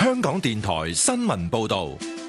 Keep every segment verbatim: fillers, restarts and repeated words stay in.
香港電台新聞報道。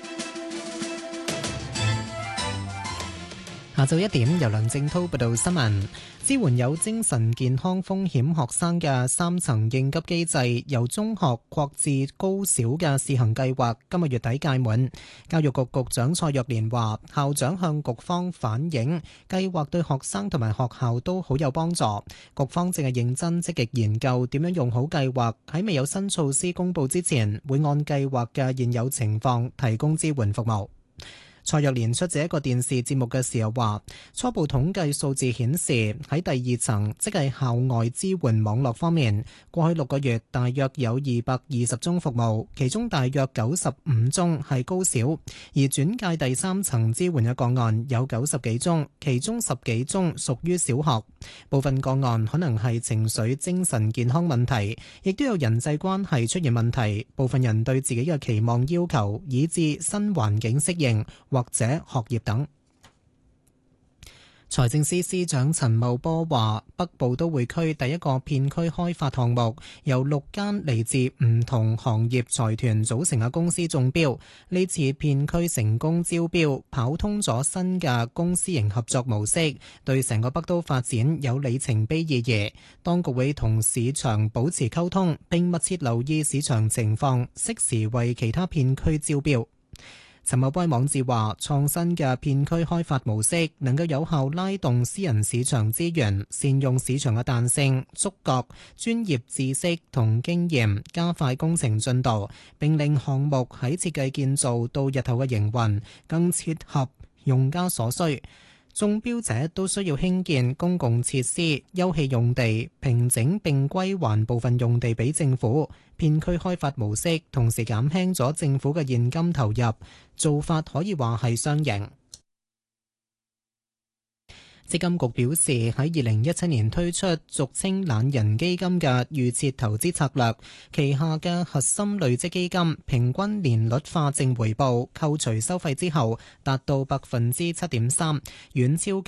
下晝一點，由梁正濤報道新聞。支援有精神健康風險學生嘅三層應急機制，由中學擴至高小嘅試行計劃，今個月底屆滿。教育局局長蔡若蓮話，校長向局方反映，計劃對學生同埋學校都好有幫助。局方正係認真積極研究點樣用好計劃，喺未有新措施公佈之前，會按計劃嘅現有情況提供支援服務。蔡若蓮出席一個電視節目嘅時候話，初步統計數字顯示，喺第二層，即係校外支援網絡方面，過去六個月大約有二百二十宗服務，其中大約九十五宗係高小，而轉介第三層支援嘅個案有九十幾宗，其中十幾宗屬於小學。部分個案可能係情緒精神健康問題，亦都有人際關係出現問題，部分人對自己嘅期望要求，以致新環境適應或者學業等。財政司司長陳茂波話，北部都會區第一個片區開發項目由六間嚟自唔同行業財團組成嘅公司中標，呢次片區成功招標，跑通咗新嘅公私營合作模式，對成個北都發展有里程碑意義。當局會同市場保持溝通，並密切留意市場情況，適時為其他片區招標。陳茂波網誌話，創新嘅片區開發模式能夠有效拉動私人市場資源，善用市場嘅彈性、觸覺、專業知識同經驗，加快工程進度，並令項目喺設計建造到日後嘅營運更切合用家所需。中標者都需要興建公共設施、休憩用地，平整並歸還部分用地俾政府。片區開發模式同時減輕咗政府嘅現金投入，做法可以話係雙贏。積金局表示，喺二零一七年推出俗稱懶人基金嘅預設投資策略，旗下嘅核心累積基金平均年率化正回報扣除收費之後達到百分之七點三，遠超